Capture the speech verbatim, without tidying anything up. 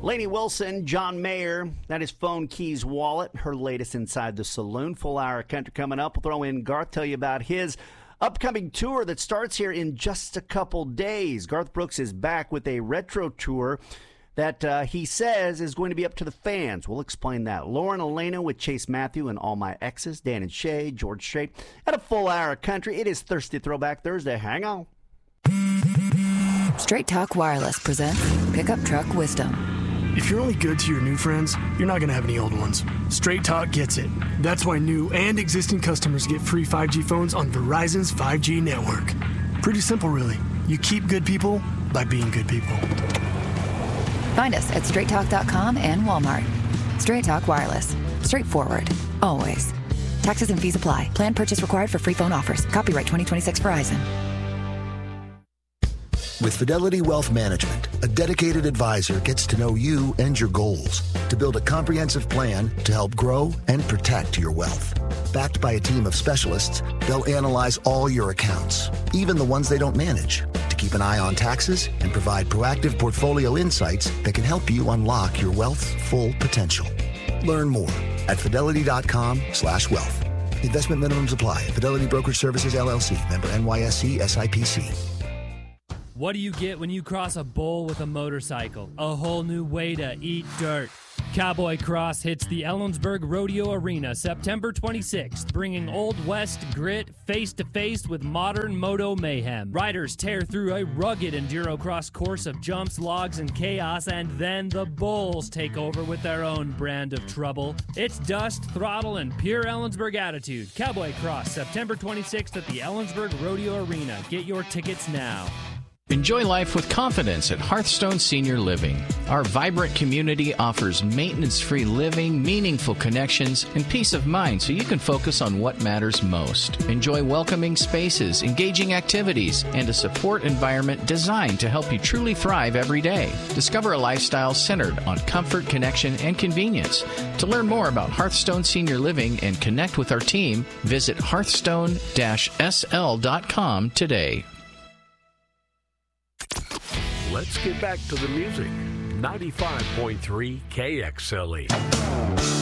Lainey Wilson, John Mayer, that is Phone Keys Wallet, her latest Inside the Saloon. Full hour of country coming up. We'll throw in Garth, tell you about his upcoming tour that starts here in just a couple days. Garth Brooks is back with a retro tour that uh, he says is going to be up to the fans. We'll explain that. Lauren Elena with Chase Matthew and All My Exes, Dan and Shay, George Strait, and a full hour of country. It is Thirsty Throwback Thursday. Hang on. Straight Talk Wireless presents Pickup Truck Wisdom. If you're only good to your new friends, you're not going to have any old ones. Straight Talk gets it. That's why new and existing customers get free five G phones on Verizon's five G network. Pretty simple, really. You keep good people by being good people. Find us at straight talk dot com and Walmart. Straight Talk Wireless. Straightforward. Always. Taxes and fees apply. Plan purchase required for free phone offers. Copyright twenty twenty-six Verizon. With Fidelity Wealth Management, a dedicated advisor gets to know you and your goals to build a comprehensive plan to help grow and protect your wealth. Backed by a team of specialists, they'll analyze all your accounts, even the ones they don't manage, to keep an eye on taxes and provide proactive portfolio insights that can help you unlock your wealth's full potential. Learn more at fidelity.com slash wealth. Investment minimums apply. Fidelity Brokerage Services, L L C. Member N Y S E S I P C. What do you get when you cross a bowl with a motorcycle? A whole new way to eat dirt. Cowboy Cross hits the Ellensburg Rodeo Arena September twenty-sixth, bringing Old West grit face-to-face with modern moto mayhem. Riders tear through a rugged enduro cross course of jumps, logs, and chaos, and then the bulls take over with their own brand of trouble. It's dust, throttle, and pure Ellensburg attitude. Cowboy Cross, September twenty-sixth at the Ellensburg Rodeo Arena. Get your tickets now. Enjoy life with confidence at Hearthstone Senior Living. Our vibrant community offers maintenance-free living, meaningful connections, and peace of mind so you can focus on what matters most. Enjoy welcoming spaces, engaging activities, and a support environment designed to help you truly thrive every day. Discover a lifestyle centered on comfort, connection, and convenience. To learn more about Hearthstone Senior Living and connect with our team, visit hearthstone dash s l dot com today. Let's get back to the music. ninety-five point three K X L E.